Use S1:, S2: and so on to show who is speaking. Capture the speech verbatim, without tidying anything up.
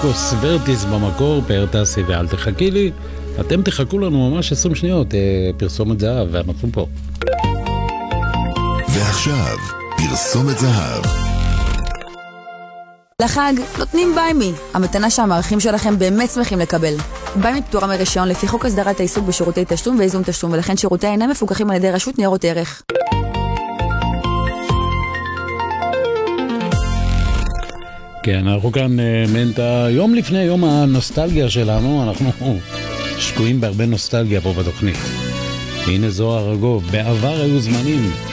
S1: מיקוס ורטיס במקור, פאר תעשי ואל תחכי לי. אתם תחכו לנו ממש עשרים שניות, פרסומת זהב, ואנחנו פה.
S2: ועכשיו, פרסומת זהב.
S3: לחג נותנים ביימי, המתנה שהמערכים שלכם באמת שמחים לקבל. ביימי פטורה מרישיון לפי חוק הסדרת העיסוק בשירותי תשלום ואיזון תשלום, ולכן שירותי אינם מפוקחים על ידי רשות ניירות ערך.
S1: כן, אנחנו כאן מנטה, יום לפני יום הנוסטלגיה שלנו, אנחנו שקועים בהרבה נוסטלגיה פה בתוכנית. הנה זוהר ארגוב, בעבר היו זמנים.